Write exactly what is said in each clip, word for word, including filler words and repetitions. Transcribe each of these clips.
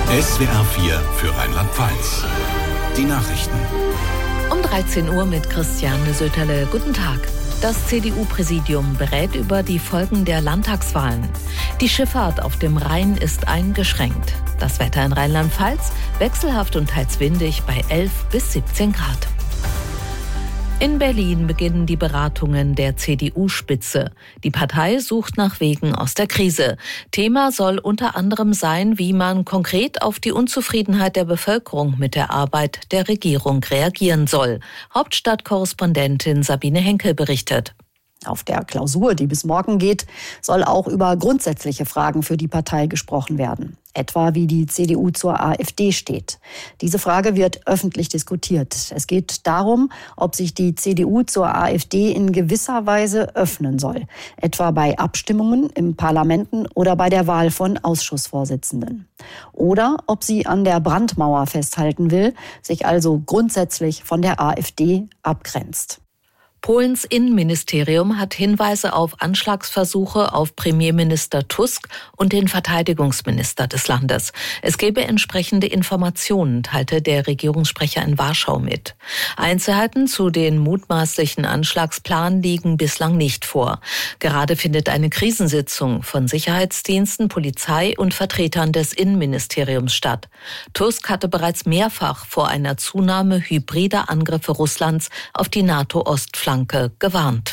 S W R vier für Rheinland-Pfalz. Die Nachrichten. Um dreizehn Uhr mit Christiane Söterle. Guten Tag. Das C D U-Präsidium berät über die Folgen der Landtagswahlen. Die Schifffahrt auf dem Rhein ist eingeschränkt. Das Wetter in Rheinland-Pfalz wechselhaft und teils windig bei elf bis siebzehn Grad. In Berlin beginnen die Beratungen der C D U-Spitze. Die Partei sucht nach Wegen aus der Krise. Thema soll unter anderem sein, wie man konkret auf die Unzufriedenheit der Bevölkerung mit der Arbeit der Regierung reagieren soll. Hauptstadtkorrespondentin Sabine Henkel berichtet. Auf der Klausur, die bis morgen geht, soll auch über grundsätzliche Fragen für die Partei gesprochen werden. Etwa wie die C D U zur AfD steht. Diese Frage wird öffentlich diskutiert. Es geht darum, ob sich die C D U zur AfD in gewisser Weise öffnen soll. Etwa bei Abstimmungen im Parlamenten oder bei der Wahl von Ausschussvorsitzenden. Oder ob sie an der Brandmauer festhalten will, sich also grundsätzlich von der AfD abgrenzt. Polens Innenministerium hat Hinweise auf Anschlagsversuche auf Premierminister Tusk und den Verteidigungsminister des Landes. Es gebe entsprechende Informationen, teilte der Regierungssprecher in Warschau mit. Einzelheiten zu den mutmaßlichen Anschlagsplänen liegen bislang nicht vor. Gerade findet eine Krisensitzung von Sicherheitsdiensten, Polizei und Vertretern des Innenministeriums statt. Tusk hatte bereits mehrfach vor einer Zunahme hybrider Angriffe Russlands auf die NATO-Ostflanke gewarnt.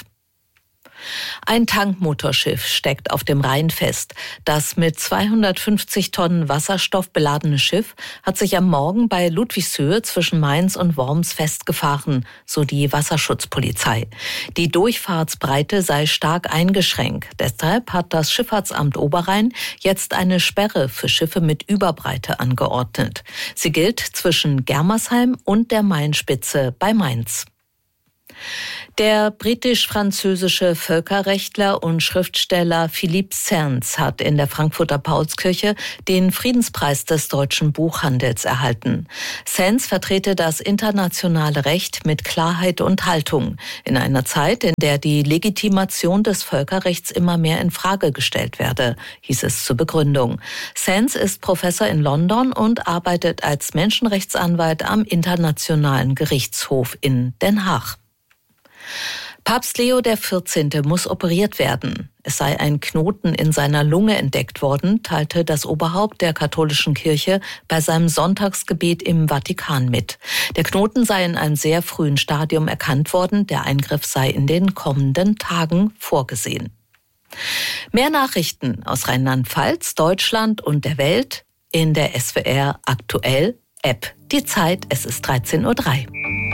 Ein Tankmotorschiff steckt auf dem Rhein fest. Das mit zweihundertfünfzig Tonnen Wasserstoff beladene Schiff hat sich am Morgen bei Ludwigshöhe zwischen Mainz und Worms festgefahren, so die Wasserschutzpolizei. Die Durchfahrtsbreite sei stark eingeschränkt. Deshalb hat das Schifffahrtsamt Oberrhein jetzt eine Sperre für Schiffe mit Überbreite angeordnet. Sie gilt zwischen Germersheim und der Mainspitze bei Mainz. Der britisch-französische Völkerrechtler und Schriftsteller Philippe Sands hat in der Frankfurter Paulskirche den Friedenspreis des deutschen Buchhandels erhalten. Sands vertrete das internationale Recht mit Klarheit und Haltung in einer Zeit, in der die Legitimation des Völkerrechts immer mehr in Frage gestellt werde, hieß es zur Begründung. Sands ist Professor in London und arbeitet als Menschenrechtsanwalt am Internationalen Gerichtshof in Den Haag. Papst Leo der vierzehnte muss operiert werden. Es sei ein Knoten in seiner Lunge entdeckt worden, teilte das Oberhaupt der katholischen Kirche bei seinem Sonntagsgebet im Vatikan mit. Der Knoten sei in einem sehr frühen Stadium erkannt worden. Der Eingriff sei in den kommenden Tagen vorgesehen. Mehr Nachrichten aus Rheinland-Pfalz, Deutschland und der Welt in der S W R Aktuell App. Die Zeit, es ist dreizehn Uhr drei.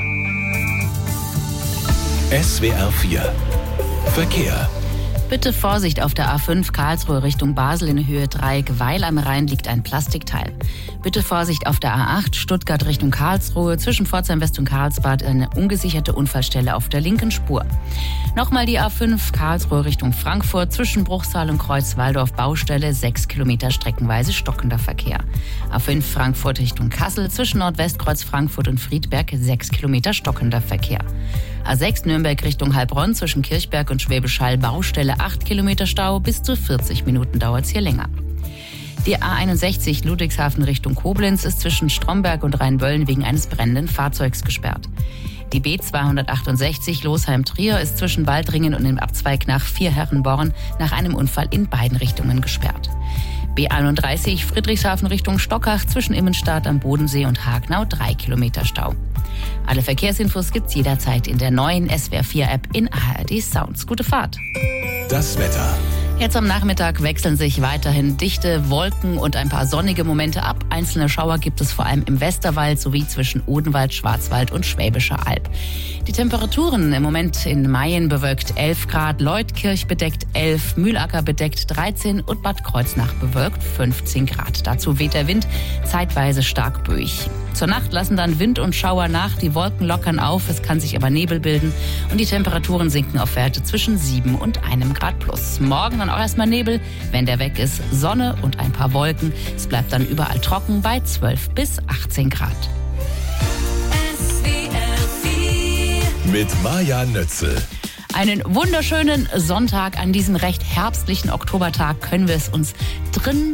S W R vier Verkehr. Bitte Vorsicht auf der A fünf Karlsruhe Richtung Basel in Höhe Dreieck, weil am Rhein liegt ein Plastikteil. Bitte Vorsicht auf der A acht Stuttgart Richtung Karlsruhe zwischen Pforzheim West und Karlsbad, eine ungesicherte Unfallstelle auf der linken Spur. Nochmal die A fünf Karlsruhe Richtung Frankfurt zwischen Bruchsal und Kreuzwaldorf Baustelle, sechs Kilometer streckenweise stockender Verkehr. A fünf Frankfurt Richtung Kassel zwischen Nordwestkreuz Frankfurt und Friedberg, sechs Kilometer stockender Verkehr. A sechs Nürnberg Richtung Heilbronn zwischen Kirchberg und Schwäbisch Hall Baustelle, acht Kilometer Stau, bis zu vierzig Minuten dauert es hier länger. Die A einundsechzig Ludwigshafen Richtung Koblenz ist zwischen Stromberg und Rheinböllen wegen eines brennenden Fahrzeugs gesperrt. Die B zweihundertachtundsechzig Losheim-Trier ist zwischen Baldringen und dem Abzweig nach Vierherrenborn nach einem Unfall in beiden Richtungen gesperrt. B einunddreißig Friedrichshafen Richtung Stockach zwischen Immenstadt am Bodensee und Hagnau, drei Kilometer Stau. Alle Verkehrsinfos gibt's jederzeit in der neuen S W R vier App in A R D Sounds. Gute Fahrt. Das Wetter. Jetzt am Nachmittag wechseln sich weiterhin dichte Wolken und ein paar sonnige Momente ab. Einzelne Schauer gibt es vor allem im Westerwald sowie zwischen Odenwald, Schwarzwald und Schwäbischer Alb. Die Temperaturen im Moment in Mayen bewölkt elf Grad, Leutkirch bedeckt elf, Mühlacker bedeckt dreizehn und Bad Kreuznach bewölkt fünfzehn Grad. Dazu weht der Wind zeitweise stark böig. Zur Nacht lassen dann Wind und Schauer nach, die Wolken lockern auf, es kann sich aber Nebel bilden und die Temperaturen sinken auf Werte zwischen sieben und einem Grad plus. Morgen dann auch erstmal Nebel, wenn der weg ist, Sonne und ein paar Wolken. Es bleibt dann überall trocken bei zwölf bis achtzehn Grad. S W R vier mit Maja Nötzel. Einen wunderschönen Sonntag an diesem recht herbstlichen Oktobertag können wir es uns drin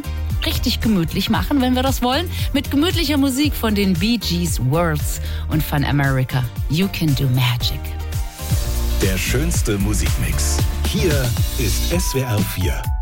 richtig gemütlich machen, wenn wir das wollen, mit gemütlicher Musik von den Bee Gees, Worlds und von America. You Can Do Magic. Der schönste Musikmix. Hier ist S W R vier.